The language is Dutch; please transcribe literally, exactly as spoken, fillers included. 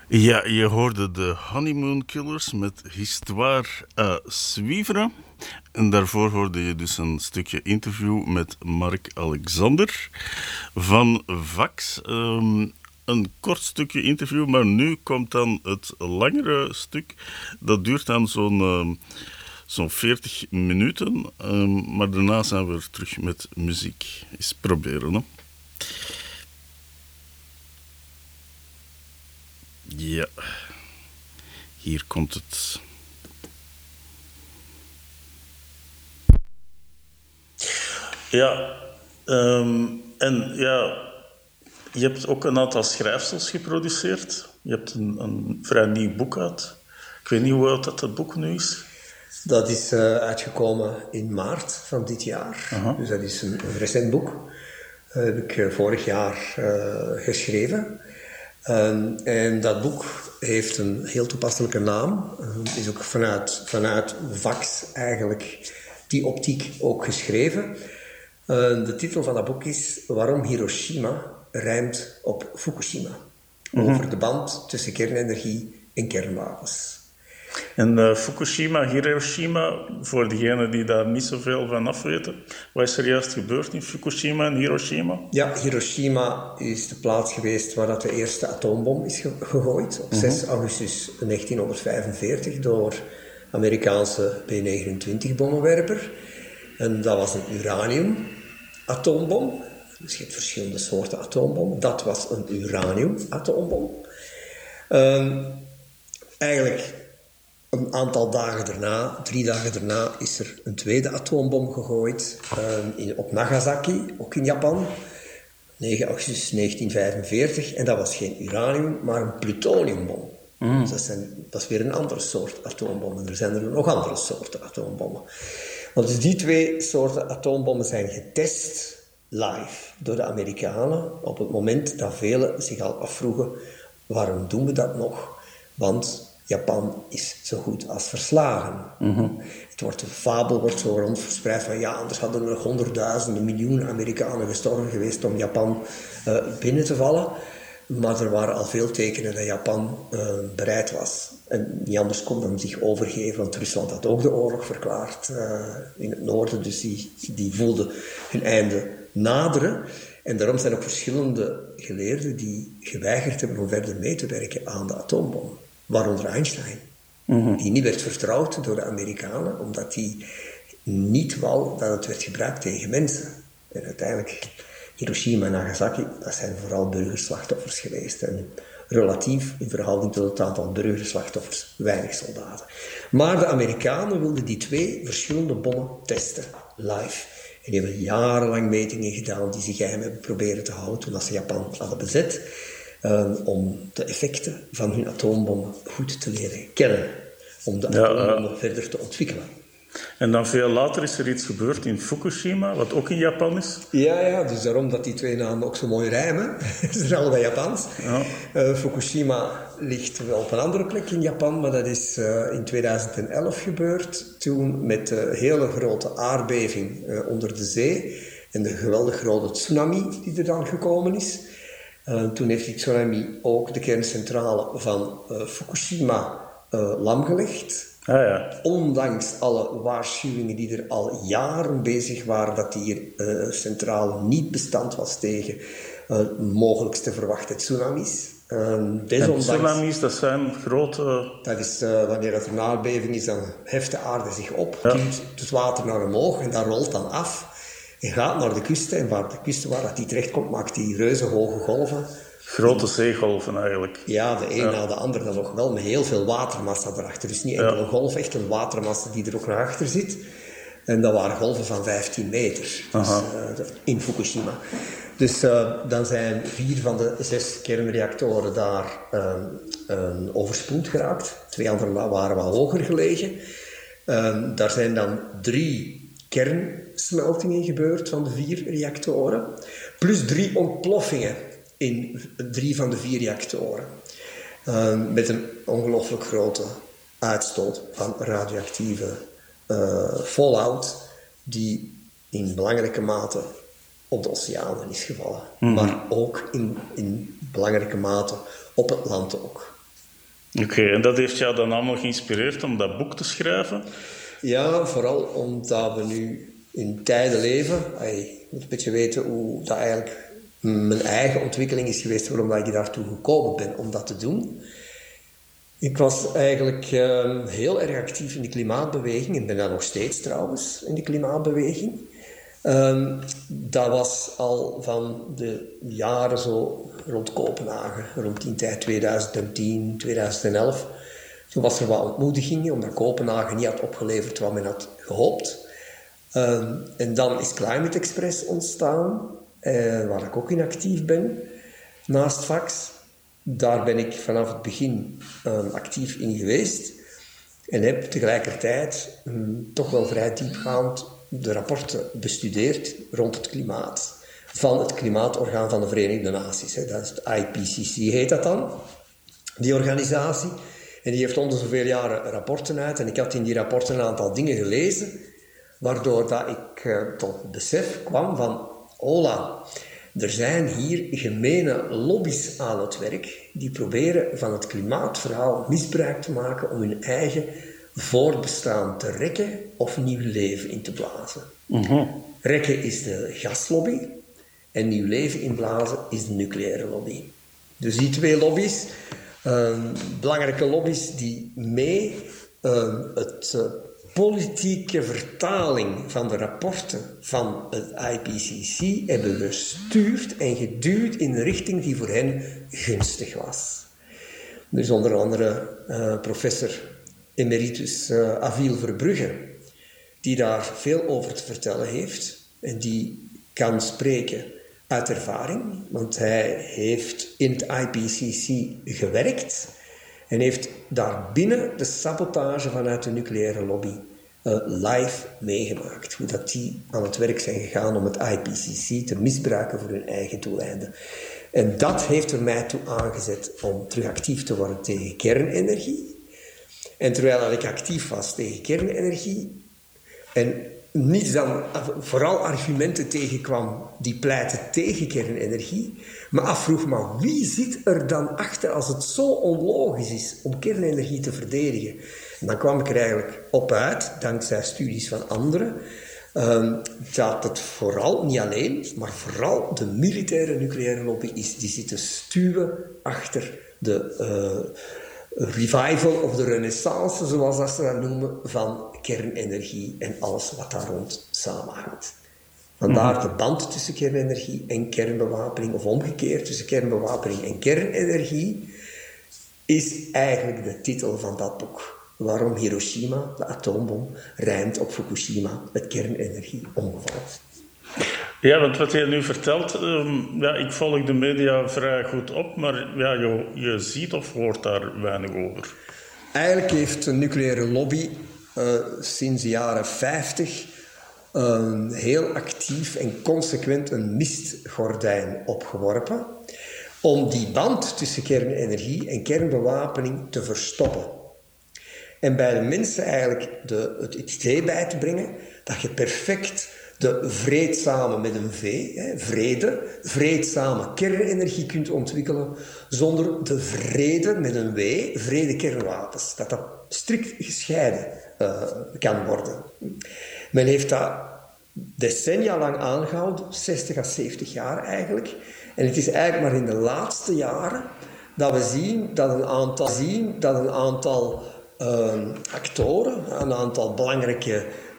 Ja, je hoorde de Honeymoon Killers met Histoire à Suivre. En daarvoor hoorde je dus een stukje interview met Mark Alexander van Vax. Um, een kort stukje interview, maar nu komt dan het langere stuk. Dat duurt dan zo'n, um, zo'n veertig minuten. Um, maar daarna zijn we weer terug met muziek. Eens proberen, hè. Ja, hier komt het. Ja, um, en ja, je hebt ook een aantal schrijfsels geproduceerd. Je hebt een, een vrij nieuw boek uit. Ik weet niet hoe oud dat, dat boek nu is. Dat is uh, uitgekomen in maart van dit jaar. Uh-huh. Dus dat is een, een recent boek. Dat heb ik uh, vorig jaar uh, geschreven. Um, en dat boek heeft een heel toepasselijke naam. Uh, is ook vanuit, vanuit Vax eigenlijk die optiek ook geschreven. Uh, de titel van dat boek is Waarom Hiroshima rijmt op Fukushima. Mm-hmm. Over de band tussen kernenergie en kernwapens. En uh, Fukushima, Hiroshima, voor degenen die daar niet zoveel van afweten, wat is er juist gebeurd in Fukushima en Hiroshima? Ja, Hiroshima is de plaats geweest waar dat de eerste atoombom is ge- gegooid, op zes augustus negentienhonderdvijfenveertig door Amerikaanse B negenentwintig bommenwerper. En dat was een uranium-atoombom. Dus je hebt verschillende soorten atoombommen. Dat was een uranium-atoombom. Um, eigenlijk... Een aantal dagen daarna, drie dagen daarna, is er een tweede atoombom gegooid uh, in, op Nagasaki, ook in Japan, negen augustus negentienhonderdvijfenveertig. En dat was geen uranium, maar een plutoniumbom. Mm. Dus dat, zijn, dat is weer een andere soort atoombommen. Er zijn er nog andere soorten atoombommen. Want dus die twee soorten atoombommen zijn getest live door de Amerikanen op het moment dat velen zich al afvroegen, waarom doen we dat nog? Want Japan is zo goed als verslagen. Mm-hmm. Het wordt, de fabel wordt zo rond verspreid van ja, anders hadden er honderdduizenden, miljoenen Amerikanen gestorven geweest om Japan uh, binnen te vallen. Maar er waren al veel tekenen dat Japan uh, bereid was. En niet anders kon dan zich overgeven, want Rusland had ook de oorlog verklaard uh, in het noorden. Dus die, die voelden hun einde naderen. En daarom zijn ook verschillende geleerden die geweigerd hebben om verder mee te werken aan de atoombom. Waaronder Einstein, mm-hmm. die niet werd vertrouwd door de Amerikanen, omdat hij niet wou dat het werd gebruikt tegen mensen. En uiteindelijk, Hiroshima en Nagasaki, dat zijn vooral burgerslachtoffers geweest. En relatief, in verhouding tot het aantal burgerslachtoffers, weinig soldaten. Maar de Amerikanen wilden die twee verschillende bommen testen, live. En die hebben jarenlang metingen gedaan die ze geheim hebben proberen te houden toen ze Japan hadden bezet. Uh, om de effecten van hun atoombommen goed te leren kennen. Om de ja, atoombommen uh, verder te ontwikkelen. En dan veel later is er iets gebeurd in Fukushima, wat ook in Japan is. Ja, ja, dus daarom dat die twee namen ook zo mooi rijmen. Ze zijn allebei Japans. Ja. Uh, Fukushima ligt wel op een andere plek in Japan, maar dat is uh, in tweeduizend elf gebeurd. Toen met de hele grote aardbeving uh, onder de zee en de geweldig grote tsunami die er dan gekomen is. Uh, toen heeft die tsunami ook de kerncentrale van uh, Fukushima uh, lamgelegd. Ah, ja. Ondanks alle waarschuwingen die er al jaren bezig waren dat die uh, centrale niet bestand was tegen uh, mogelijkst te verwachten tsunamis. Uh, desondanks, en tsunamis, dat zijn grote... Dat is uh, wanneer er een aardbeving is, dan heft de aarde zich op, ja. duwt het water naar omhoog en dat rolt dan af. En gaat naar de kusten, en waar de kusten waar dat die terechtkomt, maakt die reuze hoge golven. Grote zeegolven eigenlijk. Ja, de een ja. na de ander dan nog wel, met heel veel watermassa erachter. Dus niet enkel ja. een golf, echt een watermassa die er ook naar achter zit. En dat waren golven van vijftien meter dus, uh, in Fukushima. Dus uh, dan zijn vier van de zes kernreactoren daar uh, uh, overspoeld geraakt. Twee andere waren wat hoger gelegen. Uh, daar zijn dan drie kernsmeltingen gebeurd van de vier reactoren. Plus drie ontploffingen in drie van de vier reactoren. Uh, met een ongelooflijk grote uitstoot van radioactieve uh, fallout die in belangrijke mate op de oceanen is gevallen. Mm-hmm. Maar ook in, in belangrijke mate op het land ook. Oké, okay, en dat heeft jou dan allemaal geïnspireerd om dat boek te schrijven? Ja, vooral omdat we nu in tijden leven. Je moet een beetje weten hoe dat eigenlijk mijn eigen ontwikkeling is geweest, waarom ik daartoe gekomen ben om dat te doen. Ik was eigenlijk uh, heel erg actief in de klimaatbeweging en ben dat nog steeds trouwens in de klimaatbeweging. Uh, dat was al van de jaren zo rond Kopenhagen, rond die tijd tweeduizend tien, tweeduizend elf. Toen was er wat ontmoedigingen, omdat Kopenhagen niet had opgeleverd wat men had gehoopt. Uh, en dan is Climate Express ontstaan, uh, waar ik ook in actief ben, naast Vax. Daar ben ik vanaf het begin uh, actief in geweest en heb tegelijkertijd um, toch wel vrij diepgaand de rapporten bestudeerd rond het klimaat van het Klimaatorgaan van de Verenigde Naties. Hè. Dat is het I P C C heet dat dan, die organisatie. En die heeft om de zoveel jaren rapporten uit en ik had in die rapporten een aantal dingen gelezen waardoor dat ik uh, tot het besef kwam van hola, er zijn hier gemene lobby's aan het werk die proberen van het klimaatverhaal misbruik te maken om hun eigen voortbestaan te rekken of nieuw leven in te blazen. Mm-hmm. Rekken is de gaslobby en nieuw leven inblazen is de nucleaire lobby. Dus die twee lobby's, uh, belangrijke lobby's die mee uh, het uh, politieke vertaling van de rapporten van het I P C C hebben gestuurd en geduwd in een richting die voor hen gunstig was. Dus onder andere uh, professor emeritus uh, Aviel Verbrugge, die daar veel over te vertellen heeft en die kan spreken uit ervaring, want hij heeft in het I P C C gewerkt en heeft daarbinnen de sabotage vanuit de nucleaire lobby uh, live meegemaakt. Hoe dat die aan het werk zijn gegaan om het I P C C te misbruiken voor hun eigen doeleinden. En dat heeft er mij toe aangezet om terug actief te worden tegen kernenergie. En terwijl ik actief was tegen kernenergie en niets dan vooral argumenten tegenkwam die pleiten tegen kernenergie, maar afvroeg, maar wie zit er dan achter als het zo onlogisch is om kernenergie te verdedigen? En dan kwam ik er eigenlijk op uit, dankzij studies van anderen, um, dat het vooral, niet alleen, maar vooral de militaire nucleaire lobby is die zit te stuwen achter de uh, revival of de renaissance, zoals dat ze dat noemen, van kernenergie en alles wat daar rond samenhangt. Vandaar de band tussen kernenergie en kernbewapening, of omgekeerd, tussen kernbewapening en kernenergie, is eigenlijk de titel van dat boek. Waarom Hiroshima, de atoombom, rijmt op Fukushima, het kernenergieongeval. Ja, want wat je nu vertelt, um, ja, ik volg de media vrij goed op, maar ja, je, je ziet of hoort daar weinig over. Eigenlijk heeft de nucleaire lobby uh, sinds de jaren vijftig uh, heel actief en consequent een mistgordijn opgeworpen om die band tussen kernenergie en kernbewapening te verstoppen. En bij de mensen eigenlijk de, het idee bij te brengen dat je perfect de vreedzame met een V, hè, vrede, vreedzame kernenergie kunt ontwikkelen zonder de vrede met een W, vrede kernwapens. Dat dat strikt gescheiden uh, kan worden. Men heeft dat decennia lang aangehouden, zestig à zeventig jaar eigenlijk. En het is eigenlijk maar in de laatste jaren dat we zien dat een aantal, zien dat een aantal uh, actoren, een aantal belangrijke